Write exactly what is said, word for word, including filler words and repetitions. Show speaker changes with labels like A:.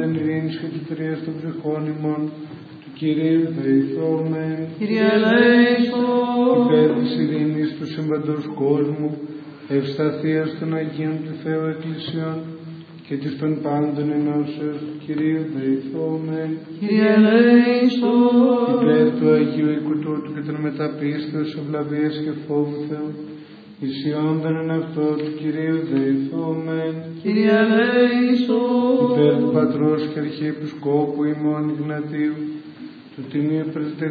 A: πάντων ειρήνης και τυφερίας των ψυχών ημών, του Κυρίου δεηθόμεν.
B: Κύριε ελέησον.
A: Υπέρ της ειρήνης του σύμπαντος κόσμου, ευσταθίας των Αγίων του Θεού Εκκλησιών και της των πάντων ενώσεως του Κυρίου δεηθόμεν.
B: Κύριε ελέησον.
A: Υπέρ του Αγίου οίκου τούτου και των μεταπίστεως, ευλαβίας και φόβου Θεού, ισιόντων εν αυτό του Κυρίου δεηθόμεν.
B: Κύριε ελέησον.
A: Υπέρ του Πατρός και Αρχιεπισκόπου ημών Ιγνατίου, του Τιμίου Πρεσβυτέρου